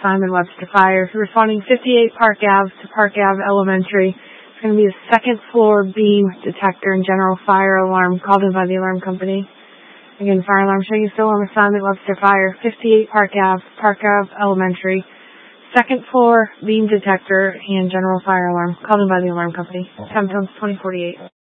Simon Webster Fire. Responding 58 Park Ave to Park Ave Elementary. It's going to be a second floor beam detector and general fire alarm called in by the alarm company. Again, fire alarm showing you still on the Simon Webster Fire. 58 Park Ave Elementary. Second floor beam detector and general fire alarm called in by the alarm company. Time 2048.